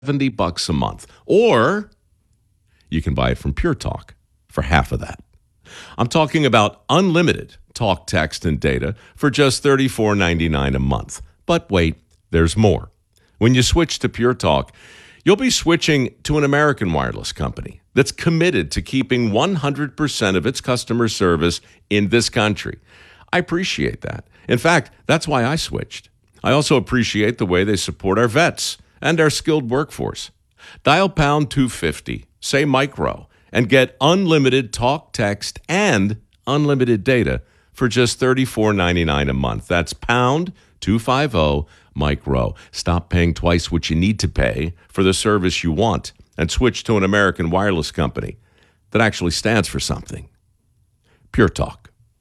$70 a month. Or you can buy it from Pure Talk for half of that. I'm talking about unlimited talk, text, and data for just $34.99 a month. But wait, there's more. When you switch to Pure Talk, you'll be switching to an American wireless company that's committed to keeping 100% of its customer service in this country. I appreciate that. In fact, that's why I switched. I also appreciate the way they support our vets and our skilled workforce. Dial pound 250, say micro, and get unlimited talk, text, and unlimited data for just $34.99 a month. That's pound 250 micro. Stop paying twice what you need to pay for the service you want and switch to an American wireless company that actually stands for something. Pure Talk.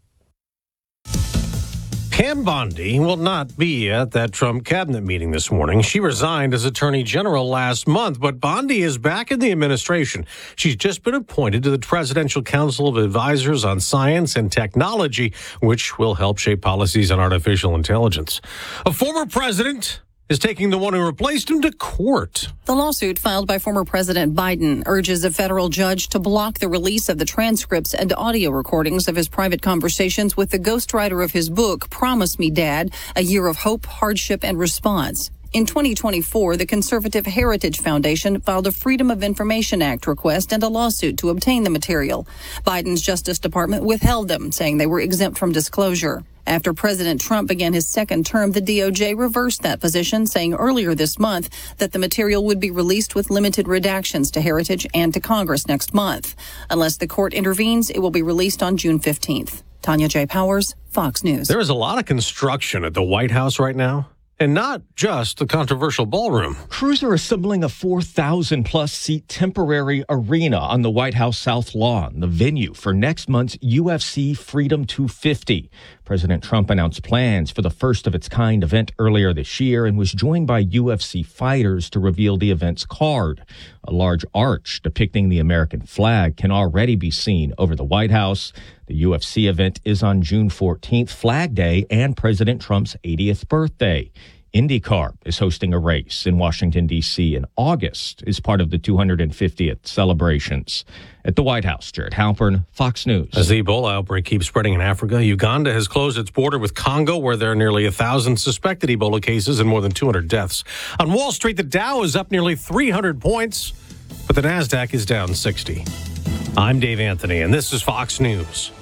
Pam Bondi will not be at that Trump cabinet meeting this morning. She resigned as Attorney General last month, but Bondi is back in the administration. She's just been appointed to the Presidential Council of Advisors on Science and Technology, which will help shape policies on artificial intelligence. A former president is taking the one who replaced him to court. The lawsuit filed by former President Biden urges a federal judge to block the release of the transcripts and audio recordings of his private conversations with the ghostwriter of his book, Promise Me, Dad, A Year of Hope, Hardship, and Response. In 2024, the Conservative Heritage Foundation filed a Freedom of Information Act request and a lawsuit to obtain the material. Biden's Justice Department withheld them, saying they were exempt from disclosure. After President Trump began his second term, the DOJ reversed that position, saying earlier this month that the material would be released with limited redactions to Heritage and to Congress next month. Unless the court intervenes, it will be released on June 15th. Tanya J. Powers, Fox News. There is a lot of construction at the White House right now. And not just the controversial ballroom. Crews are assembling a 4,000-plus seat temporary arena on the White House South Lawn, the venue for next month's UFC Freedom 250. President Trump announced plans for the first-of-its-kind event earlier this year and was joined by UFC fighters to reveal the event's card. A large arch depicting the American flag can already be seen over the White House. The UFC event is on June 14th, Flag Day, and President Trump's 80th birthday. IndyCar is hosting a race in Washington, D.C. in August as part of the 250th celebrations. At the White House, Jared Halpern, Fox News. As the Ebola outbreak keeps spreading in Africa, Uganda has closed its border with Congo, where there are nearly 1,000 suspected Ebola cases and more than 200 deaths. On Wall Street, the Dow is up nearly 300 points, but the NASDAQ is down 60. I'm Dave Anthony, and this is Fox News.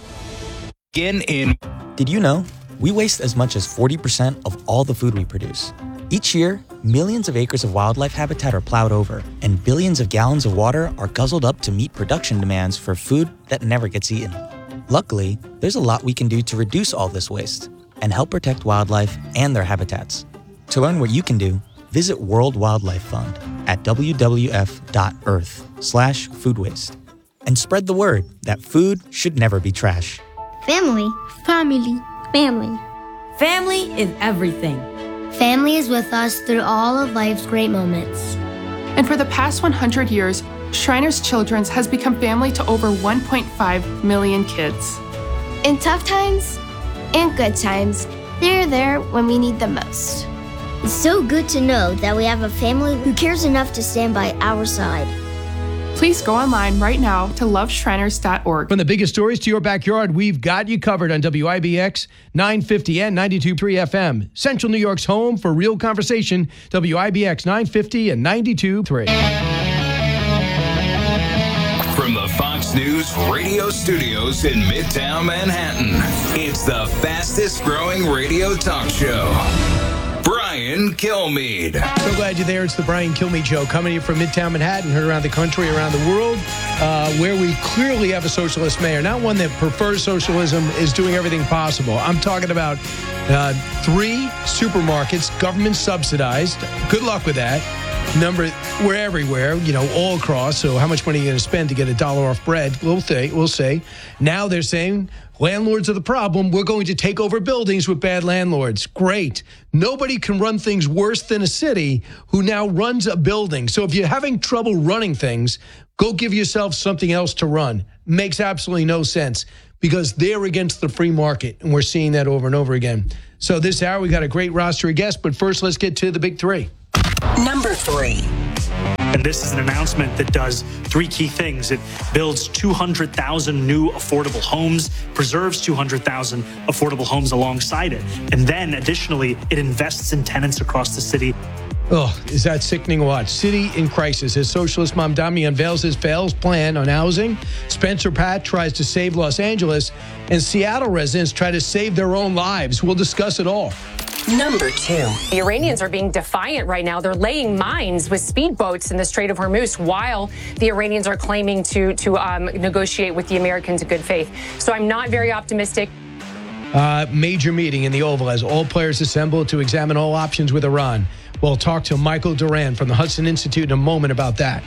Did you know we waste as much as 40% of all the food we produce? Each year, millions of acres of wildlife habitat are plowed over, and billions of gallons of water are guzzled up to meet production demands for food that never gets eaten. Luckily, there's a lot we can do to reduce all this waste and help protect wildlife and their habitats. To learn what you can do, visit World Wildlife Fund at wwf.earth/food waste. And spread the word that food should never be trash. Family. Family. Family. Family is everything. Family is with us through all of life's great moments. And for the past 100 years, Shriners Children's has become family to over 1.5 million kids. In tough times and good times, they're there when we need them most. It's so good to know that we have a family who cares enough to stand by our side. Please go online right now to loveshriners.org. From the biggest stories to your backyard, we've got you covered on WIBX 950 and 92.3 FM. Central New York's home for real conversation, WIBX 950 and 92.3. From the Fox News radio studios in Midtown Manhattan, it's the fastest growing radio talk show. Brian Kilmeade. So glad you're there. It's the Brian Kilmeade Show, coming to you from Midtown Manhattan, heard around the country, around the world, where we clearly have a socialist mayor. Not one that prefers socialism, is doing everything possible. I'm talking about 3 supermarkets, government subsidized. Good luck with that. We're everywhere, all across. So how much money are you going to spend to get $1 off bread? We'll say. Now they're saying landlords are the problem. We're going to take over buildings with bad landlords. Great. Nobody can run things worse than a city who now runs a building. So if you're having trouble running things, go give yourself something else to run. Makes absolutely no sense because they're against the free market. And we're seeing that over and over again. So this hour, we got a great roster of guests. But first, let's get to the big 3. Number 3. And this is an announcement that does three key things. It builds 200,000 new affordable homes, preserves 200,000 affordable homes alongside it. And then additionally, it invests in tenants across the city. Oh, is that sickening watch? City in crisis as socialist Mamdani unveils his failed plan on housing. Spencer Pratt tries to save Los Angeles, and Seattle residents try to save their own lives. We'll discuss it all. Number 2. The Iranians are being defiant right now. They're laying mines with speedboats in the Strait of Hormuz while the Iranians are claiming to negotiate with the Americans in good faith. So I'm not very optimistic. Major meeting in the Oval as all players assemble to examine all options with Iran. We'll talk to Michael Doran from the Hudson Institute in a moment about that.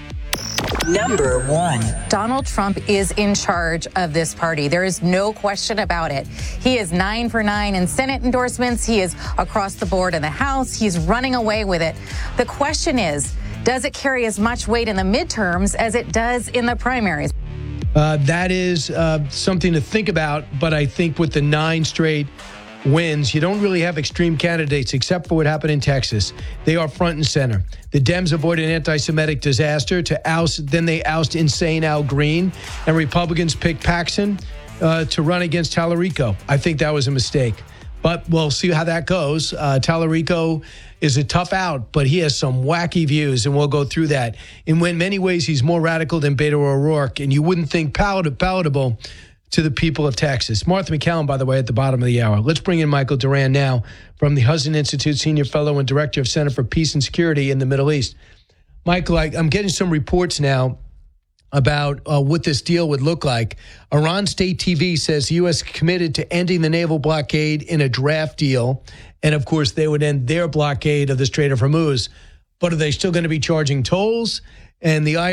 Number 1. Donald Trump is in charge of this party. There is no question about it. He is 9 for 9 in Senate endorsements. He is across the board in the House. He's running away with it. The question is, does it carry as much weight in the midterms as it does in the primaries? That is something to think about, but I think with the 9 straight wins, you don't really have extreme candidates except for what happened in Texas. They are front and center. The Dems avoid an anti-Semitic disaster then they oust insane Al Green, and Republicans pick Paxton to run against Tallarico. I think that was a mistake, but we'll see how that goes. Tallarico is a tough out, but he has some wacky views, and we'll go through that. In many ways, he's more radical than Beto O'Rourke, and you wouldn't think palatable to the people of Texas. Martha McCallum, by the way, at the bottom of the hour. Let's bring in Michael Doran now from the Hudson Institute, Senior Fellow and Director of Center for Peace and Security in the Middle East. Michael, I'm getting some reports now about what this deal would look like. Iran State TV says the U.S. committed to ending the naval blockade in a draft deal, and of course they would end their blockade of the Strait of Hormuz. But are they still going to be charging tolls? And the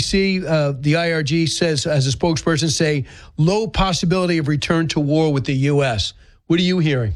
IRG says, as a spokesperson, say low possibility of return to war with the U.S. What are you hearing?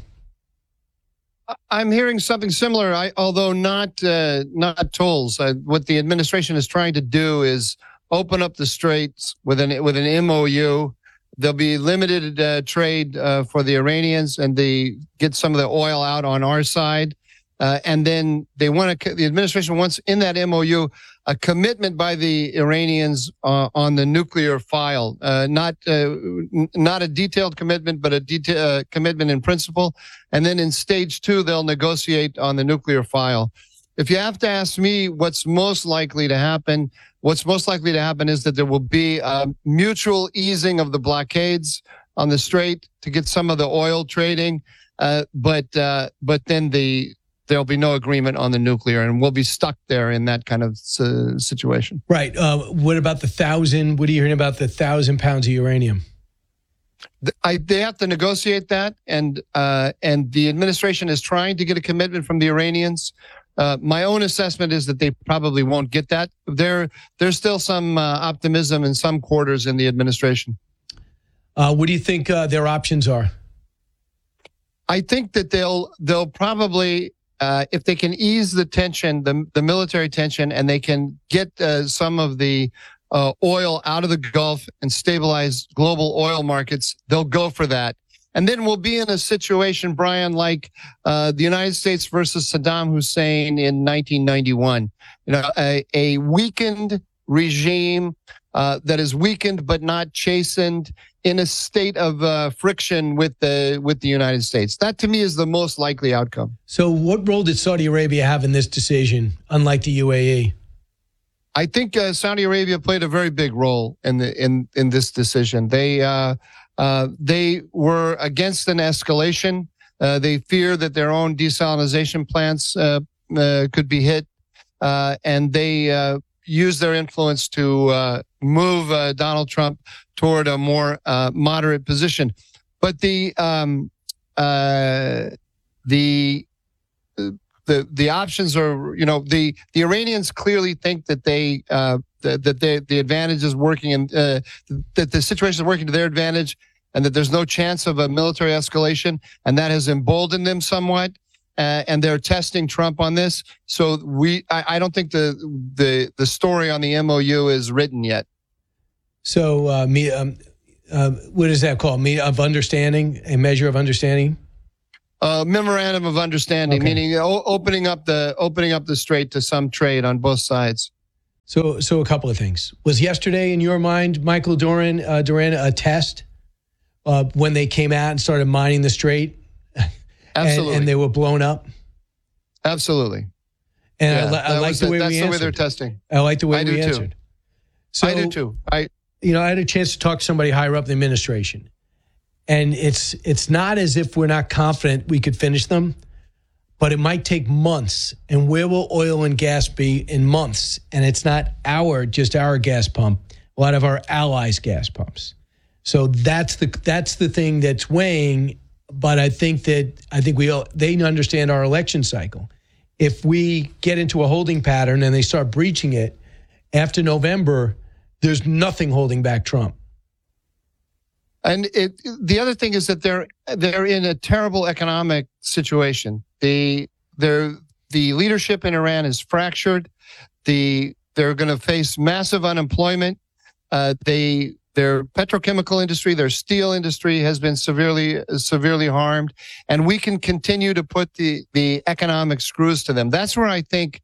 I'm hearing something similar, although not tolls. What the administration is trying to do is open up the straits with an MOU. There'll be limited trade for the Iranians, and they get some of the oil out on our side. And then the administration wants in that MOU a commitment by the Iranians on the nuclear file, not a detailed commitment, but a commitment in principle. And then in stage 2, they'll negotiate on the nuclear file. If you have to ask me what's most likely to happen is that there will be a mutual easing of the blockades on the strait to get some of the oil trading, but then there'll be no agreement on the nuclear, and we'll be stuck there in that kind of situation. Right. What about what are you hearing about the 1,000 pounds of uranium? They have to negotiate that, and the administration is trying to get a commitment from the Iranians. My own assessment is that they probably won't get that. There's still some optimism in some quarters in the administration. What do you think their options are? I think that they'll probably, if they can ease the tension, the military tension, and they can get some of the oil out of the Gulf and stabilize global oil markets, they'll go for that. And then we'll be in a situation, Brian, like the United States versus Saddam Hussein in 1991. A weakened regime that is weakened but not chastened, in a state of friction with the United States. That, to me, is the most likely outcome. So what role did Saudi Arabia have in this decision, unlike the UAE? I think Saudi Arabia played a very big role in this decision. They were against an escalation. They fear that their own desalination plants could be hit, and they used their influence to move Donald Trump toward a more moderate position. But the options are, the Iranians clearly think that the advantage is working, and that the situation is working to their advantage, and that there's no chance of a military escalation, and that has emboldened them somewhat. And they're testing Trump on this. So I don't think the story on the MOU is written yet. So what is that called? Of understanding, a measure of understanding? Memorandum of understanding, okay. Meaning opening up the strait to some trade on both sides. So a couple of things. Was yesterday, in your mind, Michael Doran, a test when they came out and started mining the strait? Absolutely. And they were blown up? Absolutely. And yeah, I like the way we answered. That's the way they're testing. I like the way we answered. Too. So, I do too. I had a chance to talk to somebody higher up in the administration. And it's not as if we're not confident we could finish them, but it might take months. And where will oil and gas be in months? And it's not just our gas pump, a lot of our allies' gas pumps. So that's the thing that's weighing. But I think they understand our election cycle. If we get into a holding pattern and they start breaching it after November, there's nothing holding back Trump. And the other thing is that they're in a terrible economic situation. The leadership in Iran is fractured. They're going to face massive unemployment. Their petrochemical industry, their steel industry has been severely harmed, and we can continue to put the economic screws to them. That's where I think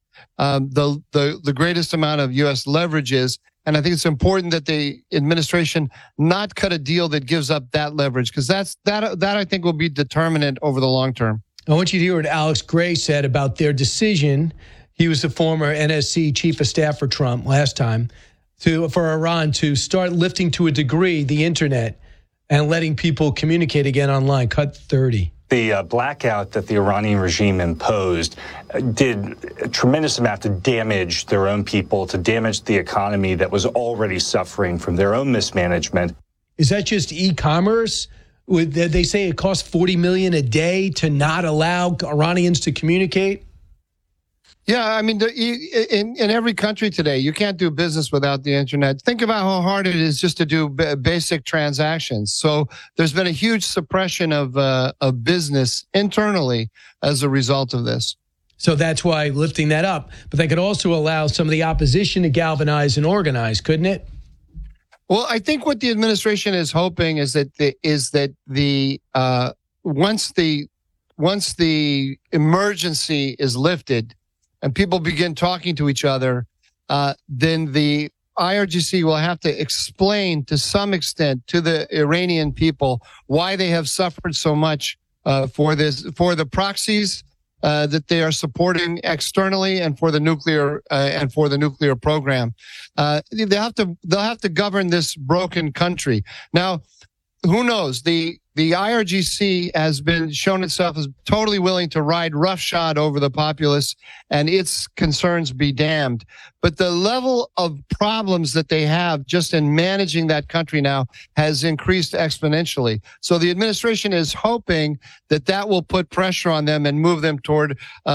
the greatest amount of U.S. leverage is. And I think it's important that the administration not cut a deal that gives up that leverage, because that I think will be determinant over the long term. I want you to hear what Alex Gray said about their decision. He was the former NSC chief of staff for Trump last time, for Iran to start lifting to a degree the internet and letting people communicate again online. Cut 30. The blackout that the Iranian regime imposed did a tremendous amount to damage their own people, to damage the economy that was already suffering from their own mismanagement. Is that just e-commerce? They say it costs $40 million a day to not allow Iranians to communicate? Yeah, I mean, in every country today, you can't do business without the internet. Think about how hard it is just to do basic transactions. So there's been a huge suppression of business internally as a result of this. So that's why lifting that up. But they could also allow some of the opposition to galvanize and organize, couldn't it? Well, I think what the administration is hoping is that once the emergency is lifted, and people begin talking to each other, then the IRGC will have to explain to some extent to the Iranian people why they have suffered so much for the proxies that they are supporting externally, and for the nuclear program. They'll have to govern this broken country. Now, who knows? The IRGC has been shown itself as totally willing to ride roughshod over the populace and its concerns be damned. But the level of problems that they have just in managing that country now has increased exponentially. So the administration is hoping that will put pressure on them and move them toward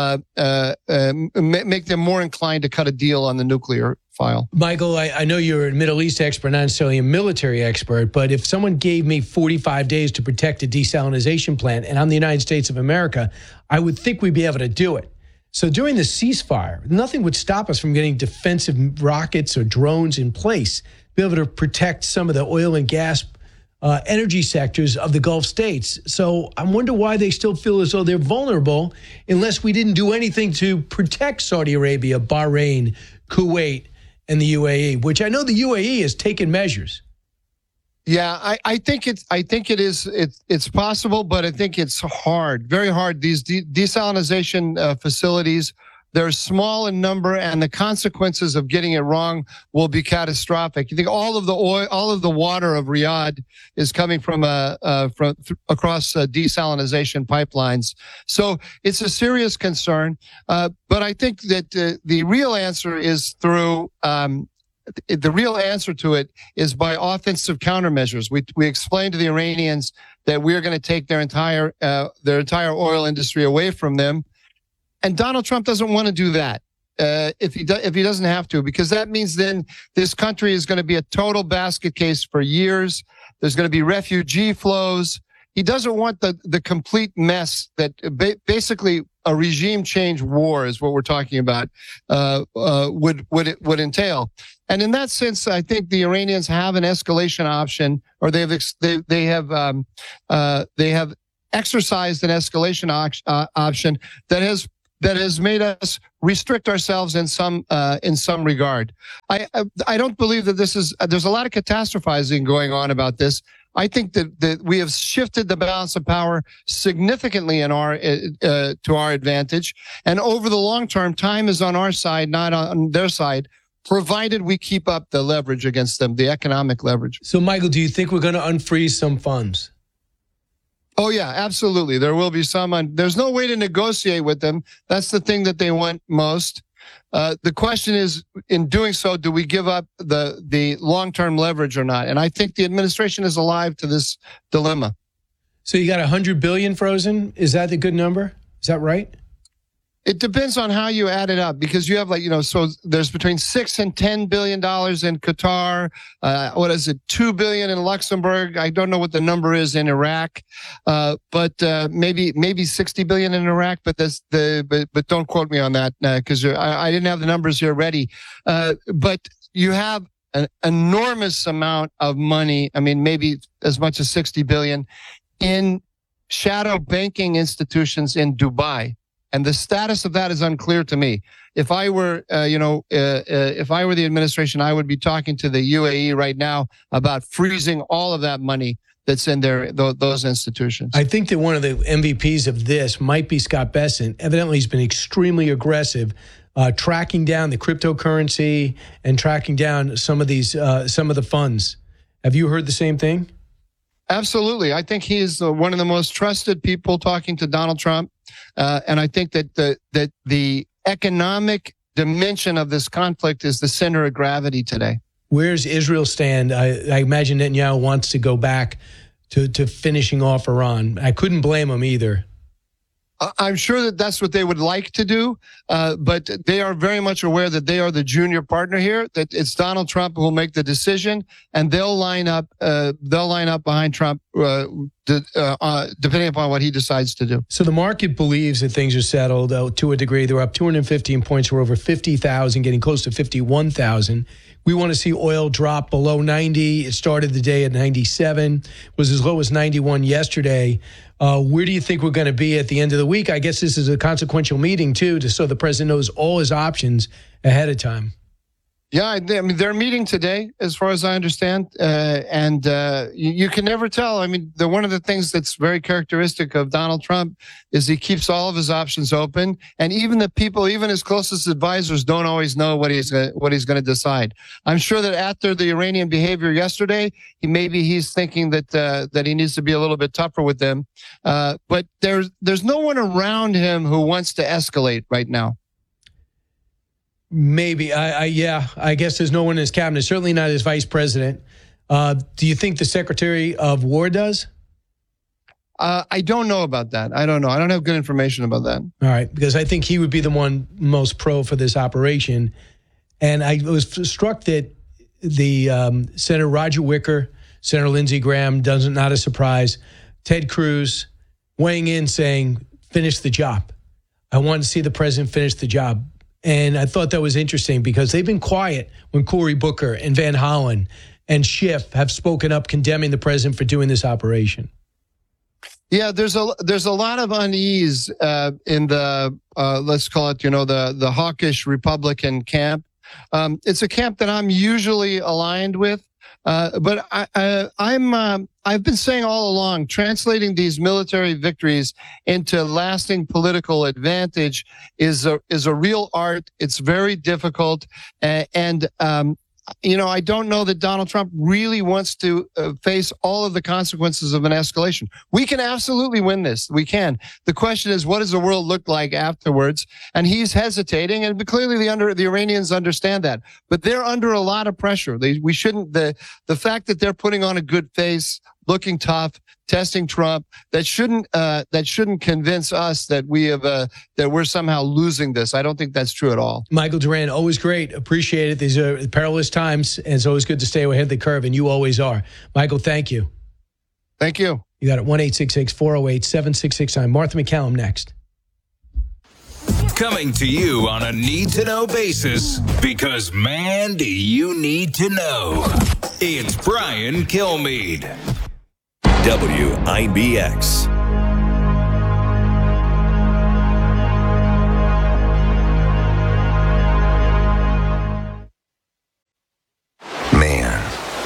make them more inclined to cut a deal on the nuclear file. Michael, I know you're a Middle East expert, not necessarily a military expert, but if someone gave me 45 days to protect a desalination plant, and I'm the United States of America, I would think we'd be able to do it. So during the ceasefire, nothing would stop us from getting defensive rockets or drones in place, be able to protect some of the oil and gas energy sectors of the Gulf states. So I wonder why they still feel as though they're vulnerable unless we didn't do anything to protect Saudi Arabia, Bahrain, Kuwait, and the UAE, which I know the UAE has taken measures. Yeah, I think it's possible, but I think it's hard, very hard. These desalination facilities, they're small in number, and the consequences of getting it wrong will be catastrophic. You think all of the oil, all of the water of Riyadh is coming from across desalination pipelines. So it's a serious concern. But I think that the real answer is through. The real answer to it is by offensive countermeasures. We explained to the Iranians that we're going to take their entire oil industry away from them. And Donald Trump doesn't want to do that if he doesn't have to, because that means then this country is going to be a total basket case for years. There's going to be refugee flows. He doesn't want the complete mess that basically a regime change war is what we're talking about would entail. And in that sense, I think the Iranians have an escalation option, or they have exercised an escalation option that has that has made us restrict ourselves in some regard. I don't believe that there's a lot of catastrophizing going on about this. I think that we have shifted the balance of power significantly to our advantage. And over the long term, time is on our side, not on their side, provided we keep up the leverage against them, the economic leverage. So, Michael, do you think we're going to unfreeze some funds? Oh, yeah, absolutely. There will be some. There's no way to negotiate with them. That's the thing that they want most. The question is, in doing so, do we give up the long-term leverage or not? And I think the administration is alive to this dilemma. So you got $100 billion frozen. Is that the good number? Is that right? It depends on how you add it up, because you have so there's between $6 and $10 billion in Qatar. What is it? $2 billion in Luxembourg. I don't know what the number is in Iraq, but maybe $60 billion in Iraq. But but don't quote me on that because I didn't have the numbers here ready. But you have an enormous amount of money. I mean, maybe as much as $60 billion in shadow banking institutions in Dubai. And the status of that is unclear to me. If I were, if I were the administration, I would be talking to the UAE right now about freezing all of that money that's in those institutions. I think that one of the MVPs of this might be Scott Bessent. Evidently, he's been extremely aggressive, tracking down the cryptocurrency and tracking down some of the funds. Have you heard the same thing? Absolutely. I think he is one of the most trusted people talking to Donald Trump. And I think that the economic dimension of this conflict is the center of gravity today. Where's Israel stand? I imagine Netanyahu wants to go back to finishing off Iran. I couldn't blame him either. I'm sure that that's what they would like to do, but they are very much aware that they are the junior partner here. That it's Donald Trump who will make the decision, and they'll line up behind Trump, depending upon what he decides to do. So the market believes that things are settled to a degree. They're up 215 points. We're over 50,000, getting close to 51,000. We want to see oil drop below 90. It started the day at 97, was as low as 91 yesterday. Where do you think we're going to be at the end of the week? I guess this is a consequential meeting, too, so the president knows all his options ahead of time. Yeah, I mean, they're meeting today, as far as I understand, and you can never tell. I mean, one of the things that's very characteristic of Donald Trump is he keeps all of his options open, and even his closest advisors don't always know what he's going to decide. I'm sure that after the Iranian behavior yesterday, he's thinking that he needs to be a little bit tougher with them, but there's no one around him who wants to escalate right now. Maybe. I guess there's no one in his cabinet, certainly not his vice president. Do you think the Secretary of War does? I don't know about that. I don't know. I don't have good information about that. All right, because I think he would be the one most pro for this operation. And I was struck that the Senator Roger Wicker, Senator Lindsey Graham, not a surprise, Ted Cruz weighing in saying, finish the job. I want to see the president finish the job. And I thought that was interesting because they've been quiet when Cory Booker and Van Hollen and Schiff have spoken up condemning the president for doing this operation. Yeah, there's a lot of unease in the let's call it the hawkish Republican camp. It's a camp that I'm usually aligned with, but I've been saying all along, translating these military victories into lasting political advantage is a real art. It's very difficult, and I don't know that Donald Trump really wants to face all of the consequences of an escalation. We can absolutely win this. We can. The question is, what does the world look like afterwards? And he's hesitating, and clearly the Iranians understand that. But they're under a lot of pressure. The fact that they're putting on a good face, looking tough, testing Trump, that shouldn't convince us that we're somehow losing this. I don't think that's true at all. Michael Doran, always great. Appreciate it. These are perilous times, and it's always good to stay ahead of the curve, and you always are. Michael, thank you. Thank you. You got it. 1-866-408-7669. Martha McCallum next. Coming to you on a need-to-know basis, because, man, do you need to know. It's Brian Kilmeade. WIBX.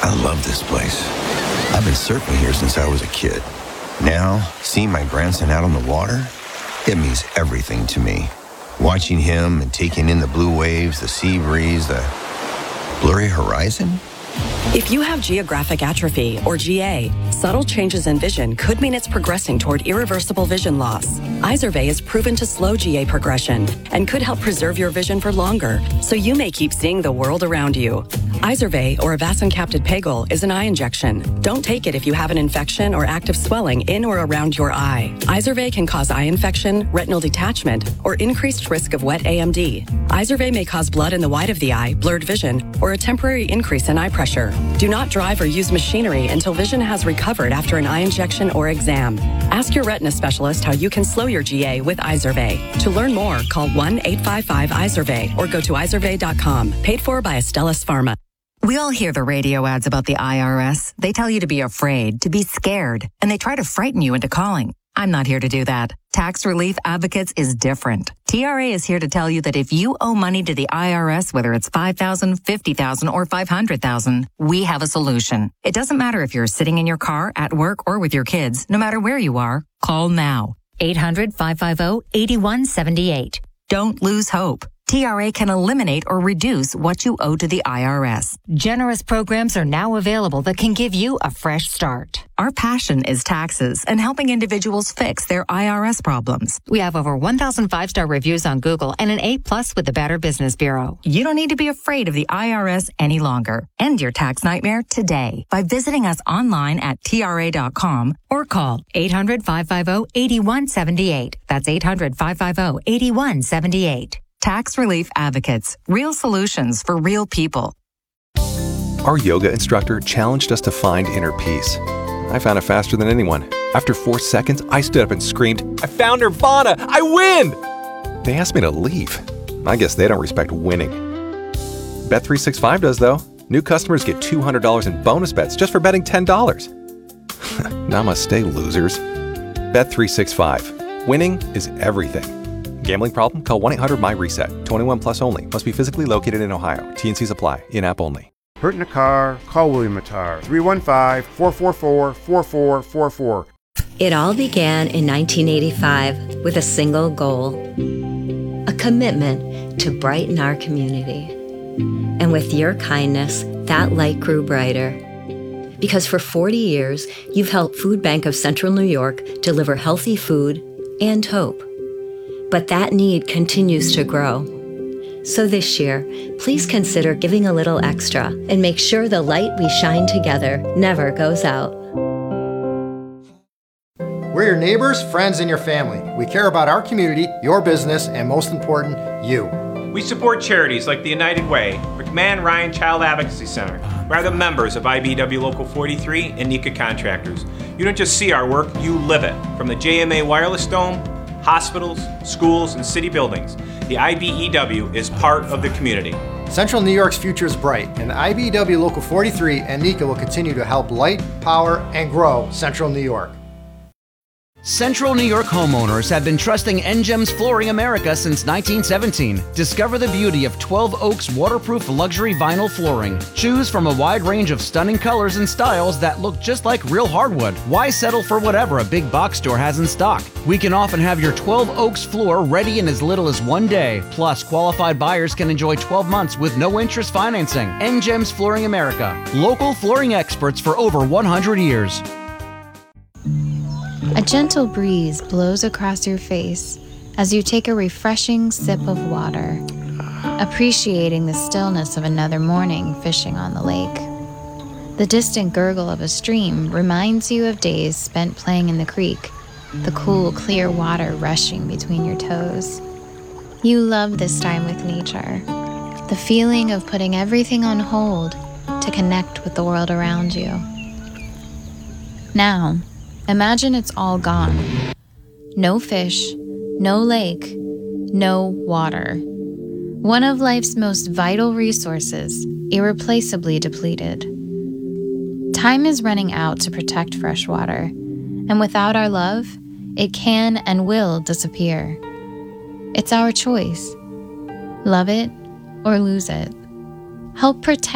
I love this place. I've been surfing here since I was a kid. Now, seeing my grandson out on the water, it means everything to me. Watching him and taking in the blue waves, the sea breeze, the blurry horizon. If you have geographic atrophy, or GA, subtle changes in vision could mean it's progressing toward irreversible vision loss. Izervay is proven to slow GA progression and could help preserve your vision for longer, so you may keep seeing the world around you. Izervay, or avacincaptad pegol, is an eye injection. Don't take it if you have an infection or active swelling in or around your eye. Izervay can cause eye infection, retinal detachment, or increased risk of wet AMD. Izervay may cause blood in the white of the eye, blurred vision, or a temporary increase in eye pressure. Do not drive or use machinery until vision has recovered after an eye injection or exam. Ask your retina specialist how you can slow your GA with Izervay. To learn more, call 1-855-IZERVAY or go to izervay.com. Paid for by Astellas Pharma. We all hear the radio ads about the IRS. They tell you to be afraid, to be scared, and they try to frighten you into calling. I'm not here to do that. Tax Relief Advocates is different. TRA is here to tell you that if you owe money to the IRS, whether it's $5,000, $50,000, or $500,000, we have a solution. It doesn't matter if you're sitting in your car, at work, or with your kids. No matter where you are, call now. 800-550-8178. Don't lose hope. TRA can eliminate or reduce what you owe to the IRS. Generous programs are now available that can give you a fresh start. Our passion is taxes and helping individuals fix their IRS problems. We have over 1,000 5-star reviews on Google and an A+ with the Better Business Bureau. You don't need to be afraid of the IRS any longer. End your tax nightmare today by visiting us online at TRA.com or call 800-550-8178. That's 800-550-8178. Tax Relief Advocates. Real solutions for real people. Our yoga instructor challenged us to find inner peace. I found it faster than anyone. After 4 seconds, I stood up and screamed, "I found Nirvana! I win!" They asked me to leave. I guess they don't respect winning. Bet365 does, though. New customers get $200 in bonus bets just for betting $10. Namaste, losers. Bet365. Winning is everything. Gambling problem? Call 1-800-MY-RESET. 21 plus only. Must be physically located in Ohio. T&Cs apply. In-app only. Hurt in a car? Call William Mattar. 315-444-4444. It all began in 1985 with a single goal. A commitment to brighten our community. And with your kindness, that light grew brighter. Because for 40 years, you've helped Food Bank of Central New York deliver healthy food and hope. But that need continues to grow. So this year, please consider giving a little extra and make sure the light we shine together never goes out. We're your neighbors, friends, and your family. We care about our community, your business, and most important, you. We support charities like the United Way, McMahon Ryan Child Advocacy Center, rather members of IBEW Local 43 and NECA Contractors. You don't just see our work, you live it. From the JMA Wireless Dome, hospitals, schools, and city buildings, the IBEW is part of the community. Central New York's future is bright, and IBEW Local 43 and NECA will continue to help light, power, and grow Central New York. Central New York homeowners have been trusting NGEMS Flooring America since 1917. Discover the beauty of 12 Oaks waterproof luxury vinyl flooring. Choose from a wide range of stunning colors and styles that look just like real hardwood. Why settle for whatever a big box store has in stock? We can often have your 12 Oaks floor ready in as little as 1 day. Plus, qualified buyers can enjoy 12 months with no interest financing. NGEMS Flooring America. Local flooring experts for over 100 years. A gentle breeze blows across your face as you take a refreshing sip of water, appreciating the stillness of another morning fishing on the lake. The distant gurgle of a stream reminds you of days spent playing in the creek, the cool, clear water rushing between your toes. You love this time with nature, the feeling of putting everything on hold to connect with the world around you. Now, imagine it's all gone. No fish, no lake, no water. One of life's most vital resources, irreplaceably depleted. Time is running out to protect fresh water, and without our love, it can and will disappear. It's our choice. Love it or lose it. Help protect